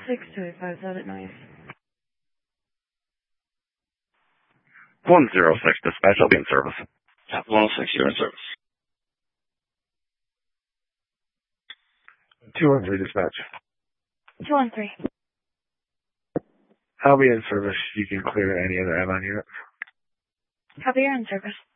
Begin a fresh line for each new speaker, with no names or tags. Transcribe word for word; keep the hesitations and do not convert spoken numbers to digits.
six two eight five, is that at noise?
one zero six, dispatch, I'll be in service.
one oh six, you're in service.
two one three, dispatch.
two one three.
I'll be in service. You can clear any other airline unit.
Copy, you're in service.